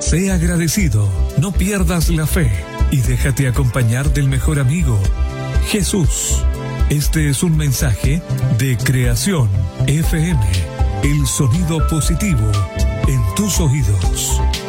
Sé agradecido, no pierdas la fe y déjate acompañar del mejor amigo, Jesús. Este es un mensaje de Creación FM, el sonido positivo en tus oídos.